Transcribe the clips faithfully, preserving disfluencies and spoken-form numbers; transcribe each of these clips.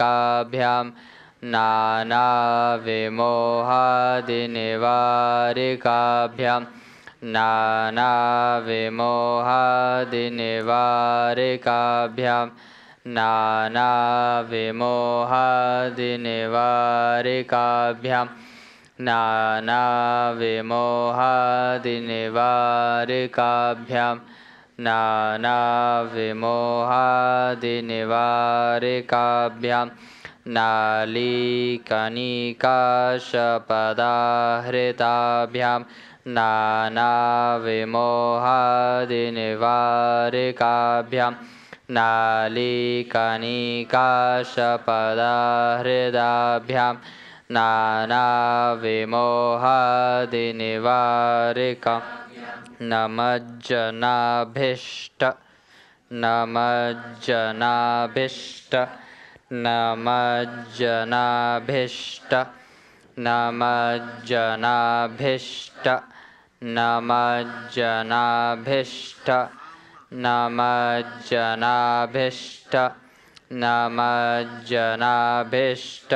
निवारिकाभ्यां नानाविमोहादिनिवारिकाभ्यां नानाविमोहादिनिवारिकाभ्यां नानाविमोहादिनिवारिकाभ्यां नानाविमोहादिनिवारिकाभ्यां नानाविमोहादिनिवारिकाभ्यां नालीकनिकाशपदाहृताभ्यां नानाविमोहादिनिवारिकाभ्यां नालीकनिकाशपदाहृदाभ्यां नानाविमोहादिनिवारिका नमज्जनाभिष्ट नमज्जनाभिष्ट नमज्जनाभिष्ट नमज्जनाभिष्ट नमज्जनाभिष्ट नमज्जनाभिष्ट नमज्जनाभिष्ट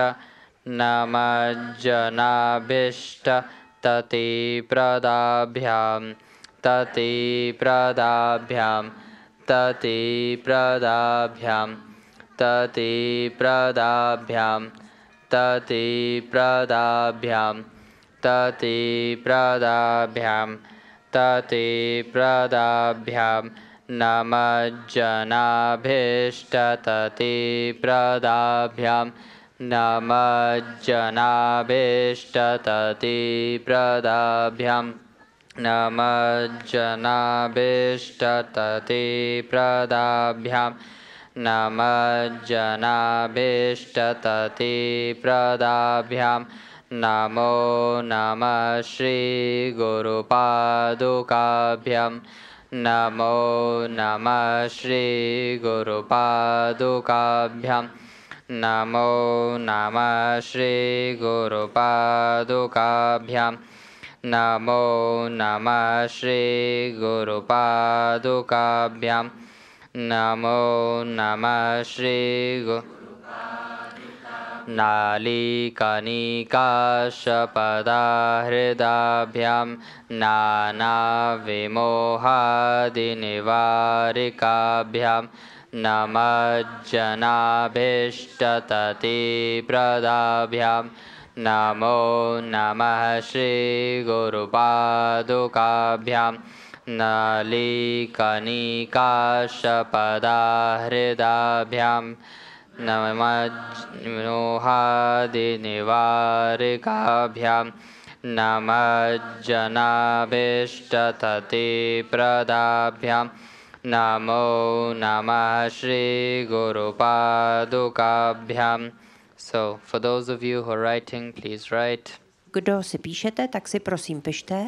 नमज्जनाभिष्ट ततिप्रदाभ्यां ततिप्रदाभ्यां ततिप्रदाभ्यां ततिप्रदाभ्यां ततिप्रदाभ्यां ततिप्रदाभ्यां ततिप्रदाभ्यां नमज्जनाभिष्ट ततिप्रदाभ्यां नमज्जनाभिष्ट ततिप्रदाभ्यां नमज्जनाभिष्ट ततिप्रदाभ्यां नमज्जनाभिष्ट ततिप्रदाभ्यां नमो नमः श्रीगुरुपादुकाभ्यां नमो नमः श्रीगुरुपादुकाभ्यां नमो नमः श्रीगुरुपादुकाभ्यां नमो नमः श्रीगुरुपादुकाभ्यां नमो नमः श्रीगु नालीकनिकाशपदाहृदाभ्यां नानाविमोहादिनिवारिकाभ्यां नमज्जनाभिष्ट ततिप्रदाभ्यां नमो नमः श्रीगुरुपादुकाभ्यां नालीकनिकाशपदाहृदाभ्यां नमज्जनादिनिवारिकाभ्यां नमज्जनाभिष्ट ततिप्रदाभ्यां नमो नमः श्रीगुरुपादुकाभ्यां. So, for those of you who are writing, please write. Kdo si píšete, tak si prosím pište.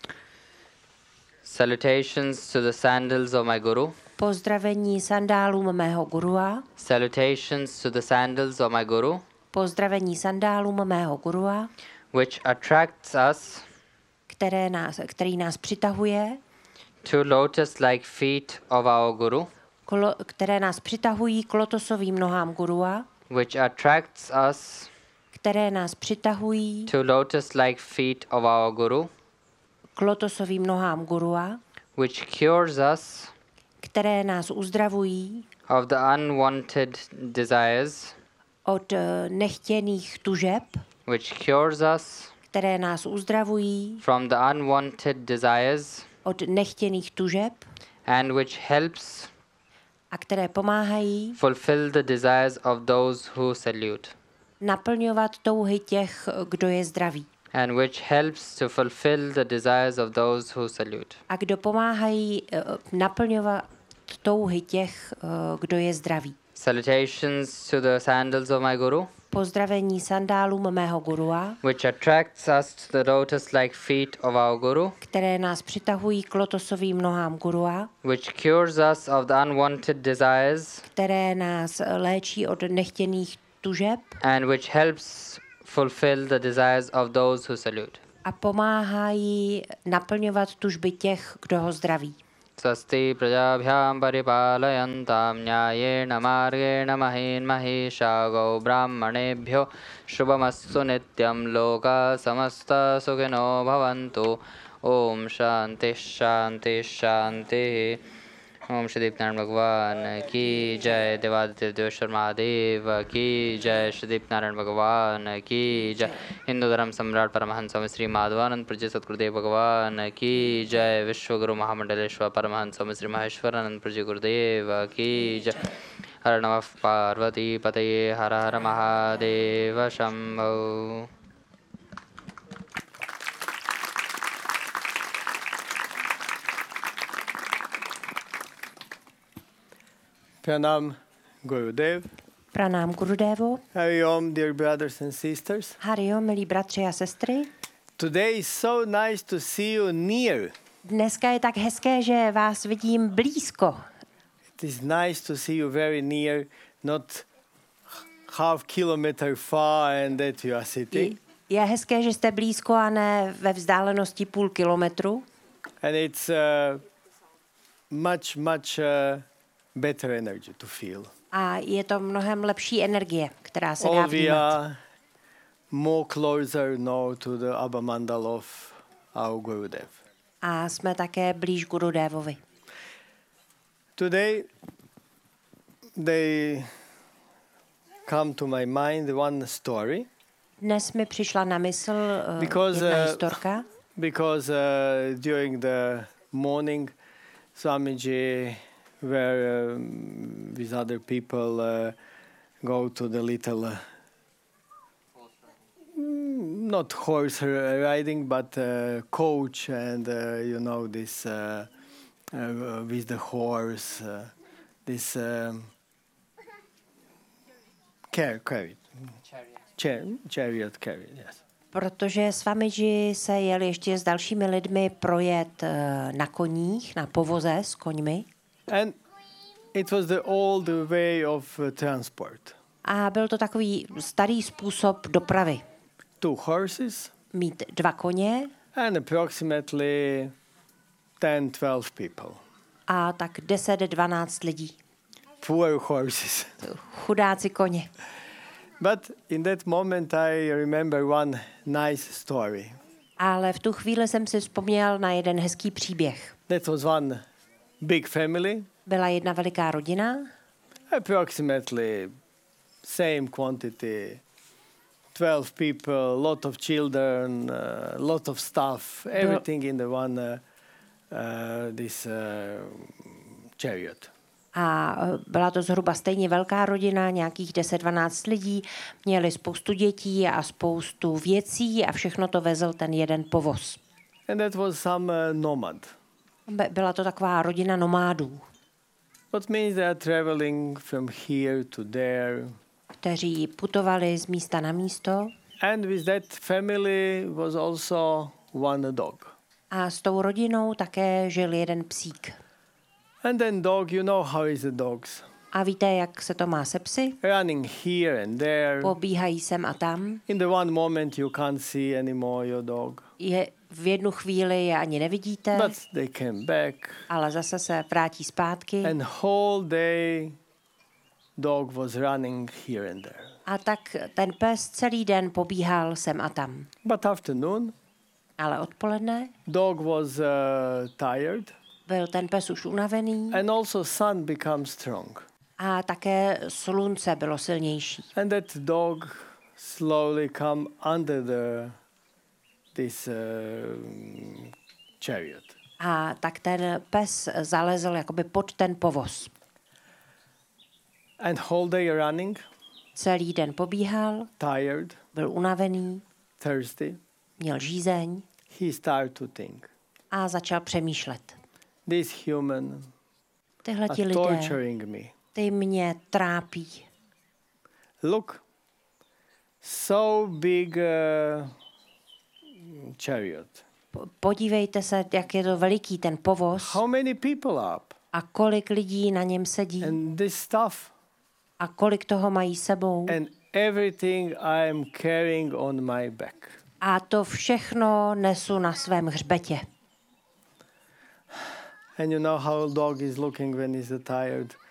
Salutations to the sandals of my Guru. Pozdravení sandálům mého gurua. Salutations to the sandals of my Guru. Pozdravení sandálům mého gurua. Which attracts us, které nás, který nás přitahuje. To lotus-like feet of our Guru. Klo, které nás přitahují k lotosovým nohám gurua. Which attracts us, které nás přitahují to lotus-like feet of our Guru. K lotosovým nohám gurua. Which cures us, které nás uzdravují of the unwanted desires. Od nechtěných tužeb. Which cures us, které nás uzdravují from the unwanted desires. Od nechtěných tužeb. And which helps, a které pomáhají fulfill the desires of those who salute. Naplňovat touhy těch, kdo je zdravý. And which helps to fulfill the desires of those who salute. A kdo pomáhají uh, naplňovat touhy těch, uh, kdo je zdravý. Salutations to the sandals of my Guru. Pozdravení sandálům mého gurua. Which attracts us to the lotus-like feet of our Guru. Které nás přitahují k lotosovým nohám gurua. Which cures us of the unwanted desires. Které nás léčí od nechtěných tužeb. And which helps fulfill the desires of those who salute. A pomáhají naplňovat tužby těch, kdo ho zdraví. स्वस्ति प्रजाभ्यां परिपालयन्तां न्यायेन मार्गेण महीन् महिषा गौ ब्राह्मणेभ्यो शुभमस्तु नित्यं लोकाः समस्ताः सुखिनो भवन्तु ओम शांति शांति शांति। ओम श्री दीपनारायण भगवान की जय। देवादित्य देवेश्वर महादेव की जय। श्री दीपनारायण भगवान की जय। हिंदू धर्म सम्राट परमहंस स्वामी श्री माधवानंद प्रजय सतगुरुदेव भगवान की जय। विश्वगुरु महामंडलेश्वर परमहंस स्वामी श्री महेश्वरानंद प्रजय गुरुदेव की जय। हर नमः पार्वती पतये हर हर महादेव Shambho. Pranam Gurudev. Pranám Gurudevo. Hari Om, dear brothers and sisters. Hari Om, milí bratři a sestry. Today is so nice to see you near. Dneska je tak hezké, že vás vidím blízko. It is nice to see you very near, not half kilometer far and that you are sitting. Je hezké, že jste blízko a ne ve vzdálenosti půl kilometru. And it's uh, much, much uh, better energy to feel. A je to mnohem lepší energie, která se dá All we vnímat. are more closer now to the Abha Mandal of our Gurudev. A jsme také blíž Gurudevovi. Today, they come to my mind one story. Dnes mi přišla na mysl uh, Because, jedna uh, historka, Because uh, during the morning, Swamiji were um, with other people uh, go to the little, uh, mm, not horse riding, but uh, coach and uh, you know this uh, uh, with the horse, uh, this um, car carried, char chariot carried, yes. protože Swamiji se jel ještě s dalšími lidmi projet uh, na koních, na povoze s koňmi. And it was the old way of uh, transport. A byl to takový starý způsob dopravy. Two horses Mít dva koně and approximately ten, twelve people. a tak deset dvanáct lidí. Poor horses. Chudáci koně. But in that moment I remember one nice story. Ale v tu chvíli jsem si vzpomněl na jeden hezký příběh. That was one big family, Byla jedna veliká rodina, approximately same quantity, twelve people, lot of children, uh, lot of stuff, everything in the one uh, uh, this uh, chariot. a byla to zhruba stejně velká rodina, nějakých deset dvanáct lidí, měli spoustu dětí a spoustu věcí a všechno to vezl ten jeden povoz. And that was some uh, nomad. Be- Byla to taková rodina nomádů, What means they are traveling from here to there. kteří putovali z místa na místo And with that family was also one dog. a s tou rodinou také žil jeden psík. And then dog, you know how is the dogs. A víte, jak se to má se psy? Running here and there. Pobíhají sem a tam. In the one moment you can't see anymore your dog. Je, v jednu chvíli je ani nevidíte, But they came back. ale zase se vrátí zpátky. And whole day dog was running here and there. A tak ten pes celý den pobíhal sem a tam. But afternoon, Ale odpoledne dog was uh, tired. byl ten pes už unavený And also sun becomes strong. a také slunce bylo silnější. And that dog slowly come under the this uh, chariot. A tak ten pes zalezl jakoby pod ten povoz. And whole day running, Celý den pobíhal, tired, byl unavený, thirsty, měl žízeň he started to think. a začal přemýšlet. This human Tyhle ti are lidé, torturing me. ty mě trápí. Look, so big uh, chariot. Po- Podívejte se, jak je to veliký ten povoz How many people up? a kolik lidí na něm sedí And this stuff a kolik toho mají sebou. and everything I am carrying on my back. A to všechno nesu na svém hřbetě. And you know how a dog is looking when he's tired.